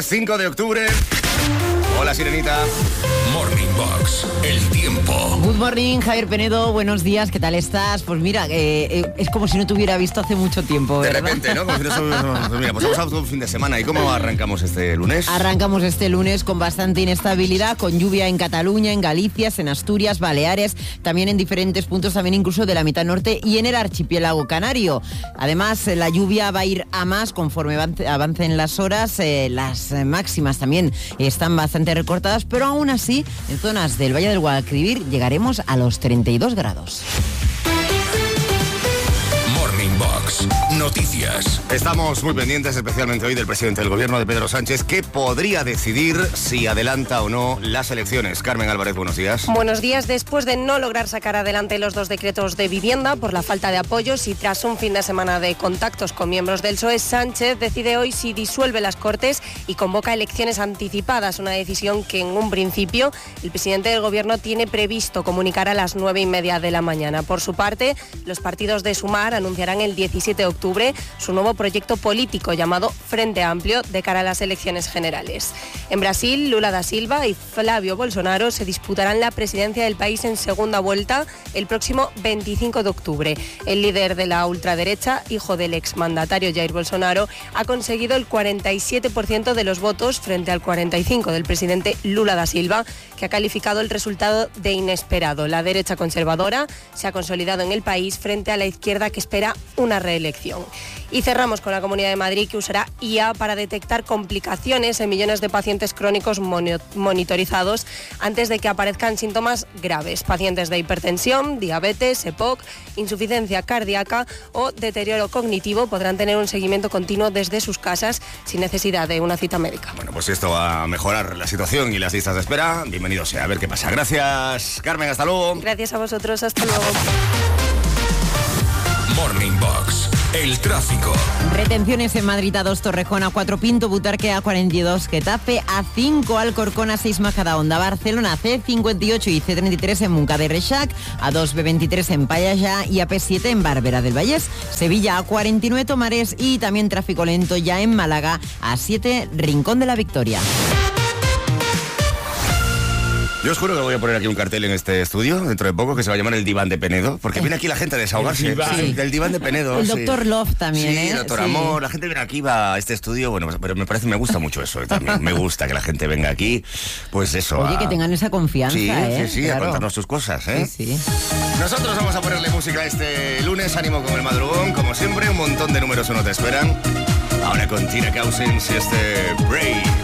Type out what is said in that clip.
5 de octubre. Hola, Sirenita. Morning Box, el tiempo. Good morning, Javier Penedo, buenos días, ¿qué tal estás? Pues mira, es como si no te hubiera visto hace mucho tiempo, ¿verdad? De repente, ¿no? Como si mira, pues vamos a un fin de semana. ¿Y cómo arrancamos este lunes? Arrancamos este lunes con bastante inestabilidad, con lluvia en Cataluña, en Galicia, en Asturias, Baleares, también en diferentes puntos, también incluso de la mitad norte y en el archipiélago canario. Además, la lluvia va a ir a más conforme avancen las horas, las máximas también están bastante recortadas, pero aún así, en zonas del Valle del Guadalquivir llegaremos a los 32 grados. Morning Box, noticias. Estamos muy pendientes, especialmente hoy, del presidente del gobierno, de Pedro Sánchez, que podría decidir si adelanta o no las elecciones. Carmen Álvarez, buenos días. Buenos días. Después de no lograr sacar adelante los 2 decretos de vivienda por la falta de apoyos y tras un fin de semana de contactos con miembros del PSOE, Sánchez decide hoy si disuelve las Cortes y convoca elecciones anticipadas, una decisión que en un principio el presidente del gobierno tiene previsto comunicar a las 9:30 de la mañana. Por su parte, los partidos de Sumar anunciarán el 17 de octubre su nuevo proyecto político llamado Frente Amplio de cara a las elecciones generales. En Brasil, Lula da Silva y Flávio Bolsonaro se disputarán la presidencia del país en segunda vuelta el próximo 25 de octubre. El líder de la ultraderecha, hijo del exmandatario Jair Bolsonaro, ha conseguido el 47% de los votos frente al 45% del presidente Lula da Silva, que ha calificado el resultado de inesperado. La derecha conservadora se ha consolidado en el país frente a la izquierda, que espera una reelección. Y cerramos con la Comunidad de Madrid, que usará IA para detectar complicaciones en millones de pacientes crónicos monitorizados antes de que aparezcan síntomas graves. Pacientes de hipertensión, diabetes, EPOC, insuficiencia cardíaca o deterioro cognitivo podrán tener un seguimiento continuo desde sus casas sin necesidad de una cita médica. Bueno, pues esto va a mejorar la situación y las listas de espera. Bienvenido sea, a ver qué pasa. Gracias, Carmen, hasta luego. Gracias a vosotros, hasta luego. Morning Box, el tráfico. Retenciones en Madrid: A2 Torrejón, A4 Pinto, Butarque, A42 Getafe, A5 Alcorcón, A6 Majadahonda, Barcelona, C58 y C33 en Montcada y Reixac, A2 B23 en Payaya y AP7 en Barberà del Vallès, Sevilla, A49 Tomares y también tráfico lento ya en Málaga, A7 Rincón de la Victoria. Yo os juro que voy a poner aquí un cartel en este estudio, dentro de poco, que se va a llamar el diván de Penedo, porque viene aquí la gente a desahogarse. Sí. Del diván de Penedo. El doctor Love también, Sí, doctor Amor, la gente viene aquí, va a este estudio, bueno, pero me gusta mucho eso también. Me gusta que la gente venga aquí, pues eso. Oye, que tengan esa confianza, sí, claro. a contarnos sus cosas, Sí. Nosotros vamos a ponerle música este lunes, ánimo con el madrugón, como siempre, un montón de números uno te esperan. Ahora con Tina Cousins y este Bray.